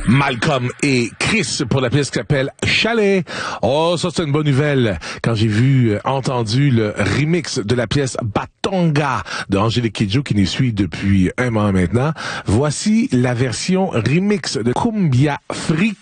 Malcolm et Chris pour la pièce qui s'appelle Chalet. Oh, ça c'est une bonne nouvelle. Quand j'ai entendu le remix de la pièce Batonga de Angélique Kidjo qui nous suit depuis un mois maintenant, voici la version remix de Cumbia Freak